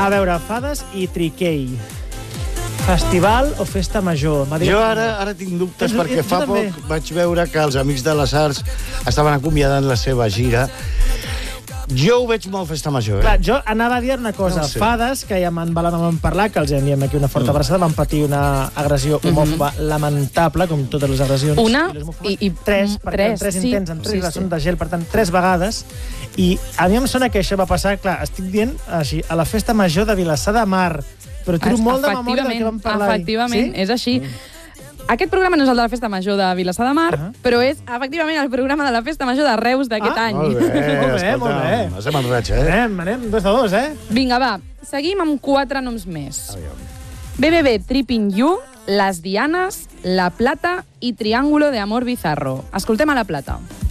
A veure, fades i triquei. Festival o festa major? Jo ara tinc dubtes perquè fa poc vaig veure que els Amics de les Arts estaven acomiadant la seva gira. Jo ho veig molt festa major, Clar, jo anava a dir una cosa. No ho sé. Fades, que ja en vam parlar, que els enviem aquí una forta abraçada, van patir una agressió homòfoba lamentable, com totes les agressions. Una i tres, perquè en tres intents, en tres glaçons de gel, per tant, 3 vegades. I a mi em sona que això va passar, clar, estic dient així, a la festa major de Vilassar de Mar, però tiro molt de memòria del que vam parlar ahir. Efectivament, és així. Aquest programa no és el de la Festa Major de Vilassar de Mar, però és, efectivament, el programa de la Festa Major de Reus d'aquest any. Molt bé, molt bé. Estem en ratxa, Anem 2 de 2, Vinga, va, seguim amb 4 noms més. BBB Tripping You, Las Dianas, La Plata i Triángulo de Amor Bizarro. Escoltem a La Plata.